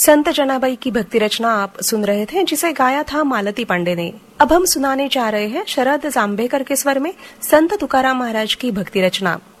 संत जनाबाई की भक्ति रचना आप सुन रहे थे, जिसे गाया था मालती पांडे ने। अब हम सुनाने जा रहे हैं शरद जांभेकर के स्वर में संत तुकाराम महाराज की भक्ति रचना।